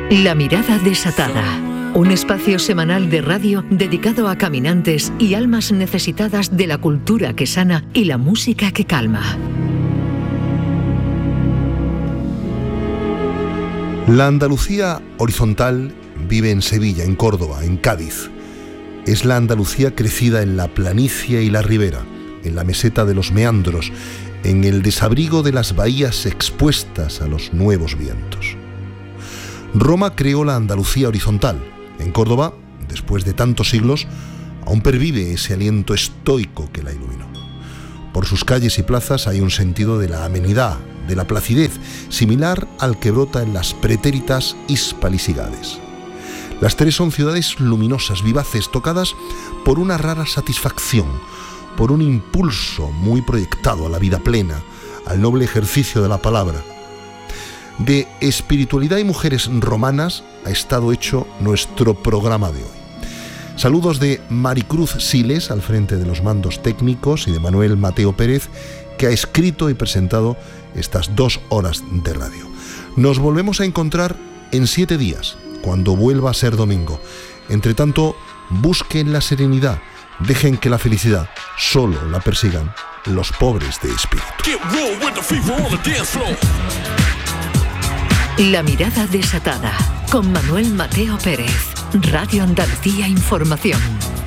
La mirada desatada. Un espacio semanal de radio dedicado a caminantes y almas necesitadas de la cultura que sana y la música que calma. La Andalucía horizontal vive en Sevilla, en Córdoba, en Cádiz. Es la Andalucía crecida en la planicie y la ribera, en la meseta de los meandros, en el desabrigo de las bahías expuestas a los nuevos vientos. Roma creó la Andalucía horizontal. En Córdoba, después de tantos siglos, aún pervive ese aliento estoico que la iluminó. Por sus calles y plazas hay un sentido de la amenidad, de la placidez, similar al que brota en las pretéritas hispaligades. Las tres son ciudades luminosas, vivaces, tocadas por una rara satisfacción, por un impulso muy proyectado a la vida plena, al noble ejercicio de la palabra. De espiritualidad y mujeres romanas ha estado hecho nuestro programa de hoy. Saludos de Maricruz Siles al frente de los mandos técnicos y de Manuel Mateo Pérez, que ha escrito y presentado estas 2 horas de radio. Nos volvemos a encontrar en 7 días, cuando vuelva a ser domingo. Entre tanto, busquen la serenidad, dejen que la felicidad solo la persigan los pobres de espíritu. La mirada desatada, con Manuel Mateo Pérez, Radio Andalucía Información.